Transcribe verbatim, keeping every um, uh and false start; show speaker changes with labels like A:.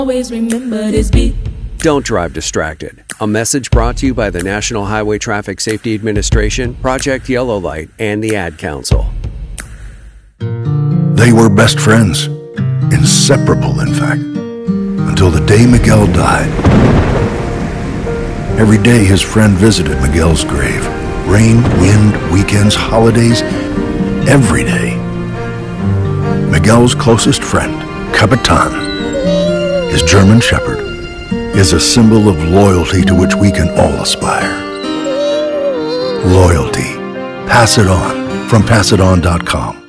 A: Always remember this beat.
B: Don't drive distracted. A message brought to you by the National Highway Traffic Safety Administration, Project Yellow Light, and the Ad Council.
C: They were best friends, inseparable in fact, until the day Miguel died. Every day his friend visited Miguel's grave. Rain, wind, weekends, holidays, every day. Miguel's closest friend, Capitan, his German Shepherd, is a symbol of loyalty to which we can all aspire. Loyalty. Pass it on from pass it on dot com.